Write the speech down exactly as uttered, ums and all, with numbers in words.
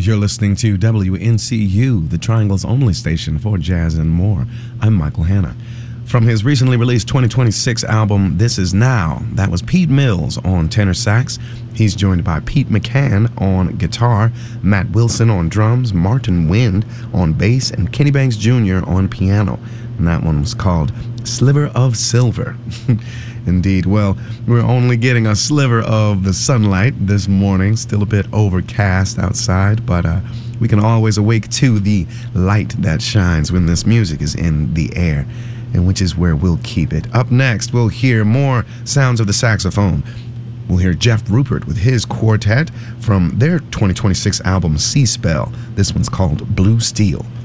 You're listening to W N C U, the Triangle's only station for jazz and more. I'm Michael Hanna. From his recently released twenty twenty-six album, This Is Now, that was Pete Mills on tenor sax. He's joined by Pete McCann on guitar, Matt Wilson on drums, Martin Wind on bass, and Kenny Banks Junior on piano. And that one was called Sliver of Silver. Indeed. Well, we're only getting a sliver of the sunlight this morning. Still a bit overcast outside, but uh, we can always awake to the light that shines when this music is in the air, and which is where we'll keep it. Up next, we'll hear more sounds of the saxophone. We'll hear Jeff Rupert with his quartet from their twenty twenty-six album Sea Spell. This one's called Blue Steel.